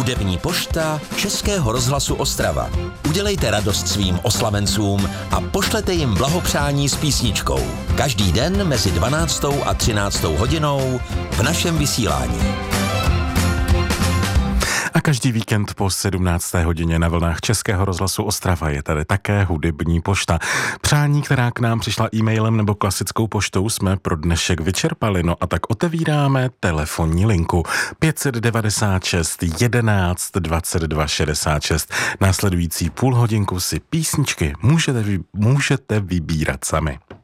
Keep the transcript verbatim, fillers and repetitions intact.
Hudební pošta Českého rozhlasu Ostrava. Udělejte radost svým oslavencům a pošlete jim blahopřání s písničkou. Každý den mezi dvanáctou a třináctou hodinou v našem vysílání. A každý víkend po sedmnácté hodině na vlnách Českého rozhlasu Ostrava je tady také hudební pošta. Přání, která k nám přišla e-mailem nebo klasickou poštou, jsme pro dnešek vyčerpali, no a tak otevíráme telefonní linku pět set devadesát šest jedenáct dvacet dva šedesát šest. Následující půl hodinku si písničky můžete, vy, můžete vybírat sami.